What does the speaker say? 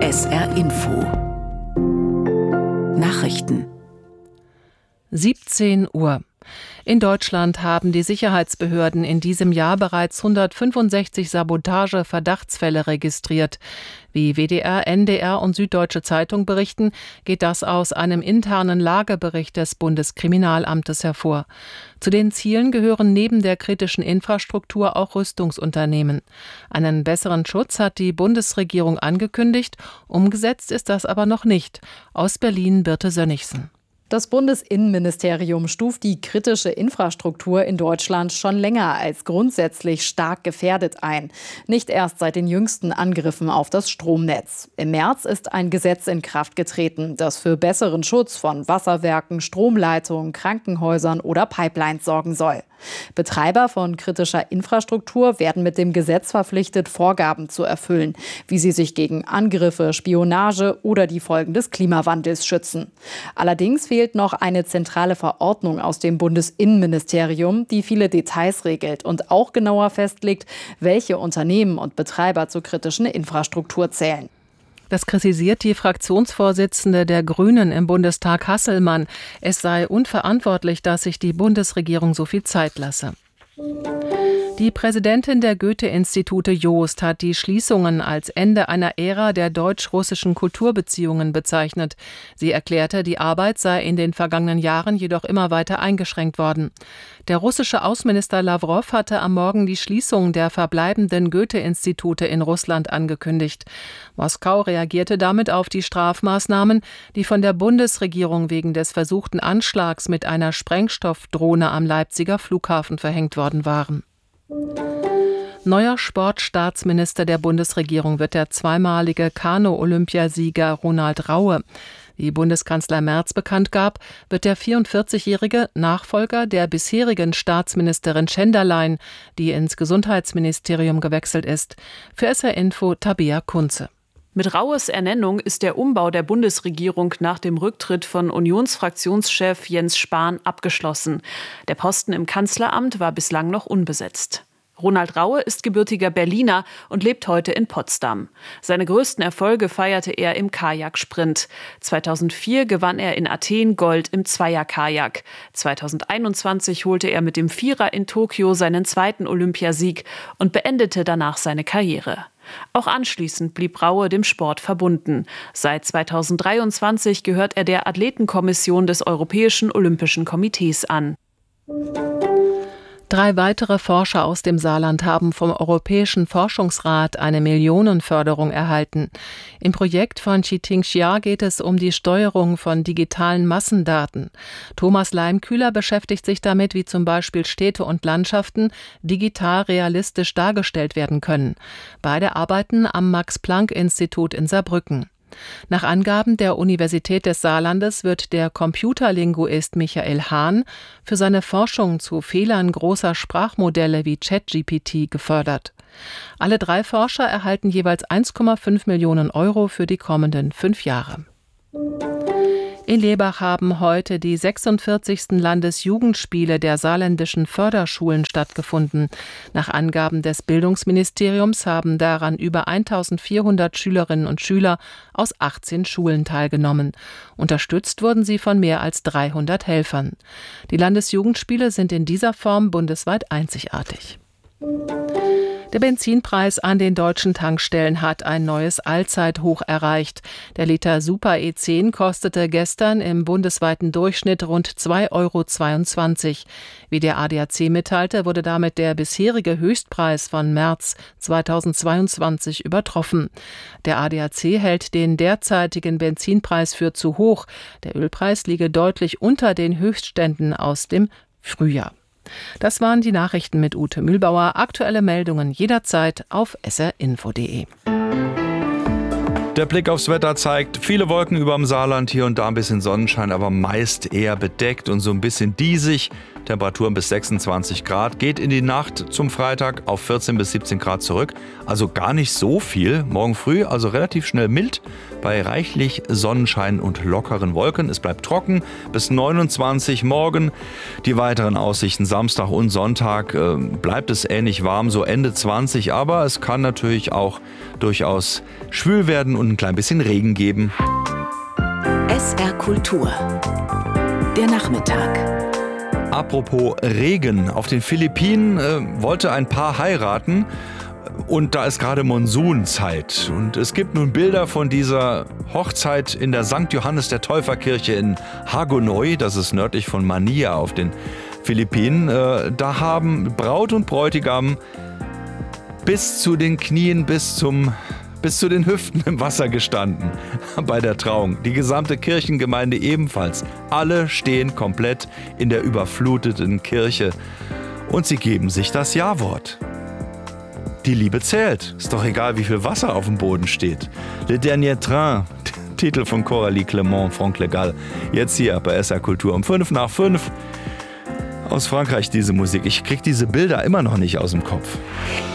SR Info Nachrichten 17 Uhr. In Deutschland haben die Sicherheitsbehörden in diesem Jahr bereits 165 Sabotage-Verdachtsfälle registriert. Wie WDR, NDR und Süddeutsche Zeitung berichten, geht das aus einem internen Lagebericht des Bundeskriminalamtes hervor. Zu den Zielen gehören neben der kritischen Infrastruktur auch Rüstungsunternehmen. Einen besseren Schutz hat die Bundesregierung angekündigt, umgesetzt ist das aber noch nicht. Aus Berlin Birte Sönnigsen. Das Bundesinnenministerium stuft die kritische Infrastruktur in Deutschland schon länger als grundsätzlich stark gefährdet ein. Nicht erst seit den jüngsten Angriffen auf das Stromnetz. Im März ist ein Gesetz in Kraft getreten, das für besseren Schutz von Wasserwerken, Stromleitungen, Krankenhäusern oder Pipelines sorgen soll. Betreiber von kritischer Infrastruktur werden mit dem Gesetz verpflichtet, Vorgaben zu erfüllen, wie sie sich gegen Angriffe, Spionage oder die Folgen des Klimawandels schützen. Allerdings fehlt noch eine zentrale Verordnung aus dem Bundesinnenministerium, die viele Details regelt und auch genauer festlegt, welche Unternehmen und Betreiber zur kritischen Infrastruktur zählen. Das kritisiert die Fraktionsvorsitzende der Grünen im Bundestag Hasselmann. Es sei unverantwortlich, dass sich die Bundesregierung so viel Zeit lasse. Die Präsidentin der Goethe-Institute Joost hat die Schließungen als Ende einer Ära der deutsch-russischen Kulturbeziehungen bezeichnet. Sie erklärte, die Arbeit sei in den vergangenen Jahren jedoch immer weiter eingeschränkt worden. Der russische Außenminister Lawrow hatte am Morgen die Schließung der verbleibenden Goethe-Institute in Russland angekündigt. Moskau reagierte damit auf die Strafmaßnahmen, die von der Bundesregierung wegen des versuchten Anschlags mit einer Sprengstoffdrohne am Leipziger Flughafen verhängt worden waren. Neuer Sportstaatsminister der Bundesregierung wird der zweimalige Kanu-Olympiasieger Ronald Raue. Wie Bundeskanzler Merz bekannt gab, wird der 44-jährige Nachfolger der bisherigen Staatsministerin Schenderlein, die ins Gesundheitsministerium gewechselt ist. Für SR Info Tabea Kunze. Mit Raues Ernennung ist der Umbau der Bundesregierung nach dem Rücktritt von Unionsfraktionschef Jens Spahn abgeschlossen. Der Posten im Kanzleramt war bislang noch unbesetzt. Ronald Raue ist gebürtiger Berliner und lebt heute in Potsdam. Seine größten Erfolge feierte er im Kajaksprint. 2004 gewann er in Athen Gold im Zweierkajak. 2021 holte er mit dem Vierer in Tokio seinen zweiten Olympiasieg und beendete danach seine Karriere. Auch anschließend blieb Raue dem Sport verbunden. Seit 2023 gehört er der Athletenkommission des Europäischen Olympischen Komitees an. 3 weitere Forscher aus dem Saarland haben vom Europäischen Forschungsrat eine Millionenförderung erhalten. Im Projekt von Chiting Xia geht es um die Steuerung von digitalen Massendaten. Thomas Leimkühler beschäftigt sich damit, wie zum Beispiel Städte und Landschaften digital realistisch dargestellt werden können. Beide arbeiten am Max-Planck-Institut in Saarbrücken. Nach Angaben der Universität des Saarlandes wird der Computerlinguist Michael Hahn für seine Forschung zu Fehlern großer Sprachmodelle wie ChatGPT gefördert. Alle 3 Forscher erhalten jeweils 1,5 Millionen Euro für die kommenden 5 Jahre. In Lebach haben heute die 46. Landesjugendspiele der saarländischen Förderschulen stattgefunden. Nach Angaben des Bildungsministeriums haben daran über 1400 Schülerinnen und Schüler aus 18 Schulen teilgenommen. Unterstützt wurden sie von mehr als 300 Helfern. Die Landesjugendspiele sind in dieser Form bundesweit einzigartig. Der Benzinpreis an den deutschen Tankstellen hat ein neues Allzeithoch erreicht. Der Liter Super E10 kostete gestern im bundesweiten Durchschnitt rund 2,22 €. Wie der ADAC mitteilte, wurde damit der bisherige Höchstpreis von März 2022 übertroffen. Der ADAC hält den derzeitigen Benzinpreis für zu hoch. Der Ölpreis liege deutlich unter den Höchstständen aus dem Frühjahr. Das waren die Nachrichten mit Ute Mühlbauer. Aktuelle Meldungen jederzeit auf srinfo.de. Der Blick aufs Wetter zeigt viele Wolken über dem Saarland, hier und da ein bisschen Sonnenschein, aber meist eher bedeckt und so ein bisschen diesig. Temperaturen bis 26 Grad. Geht in die Nacht zum Freitag auf 14 bis 17 Grad zurück. Also gar nicht so viel. Morgen früh also relativ schnell mild bei reichlich Sonnenschein und lockeren Wolken. Es bleibt trocken bis 29 morgen. Die weiteren Aussichten Samstag und Sonntag bleibt es ähnlich warm, so Ende 20. Aber es kann natürlich auch durchaus schwül werden und ein klein bisschen Regen geben. SR Kultur. Der Nachmittag. Apropos Regen. Auf den Philippinen wollte ein Paar heiraten und da ist gerade Monsunzeit. Und es gibt nun Bilder von dieser Hochzeit in der St. Johannes der Täuferkirche in Hagonoy, das ist nördlich von Manila auf den Philippinen. Da haben Braut und Bräutigam bis zu den Knien, bis zu den Hüften im Wasser gestanden bei der Trauung. Die gesamte Kirchengemeinde ebenfalls. Alle stehen komplett in der überfluteten Kirche und sie geben sich das Ja-Wort. Die Liebe zählt. Ist doch egal, wie viel Wasser auf dem Boden steht. Le Dernier Train, Titel von Coralie Clément, Franck Le Gall. Jetzt hier bei SR Kultur um 5 nach 5. Aus Frankreich diese Musik. Ich krieg diese Bilder immer noch nicht aus dem Kopf.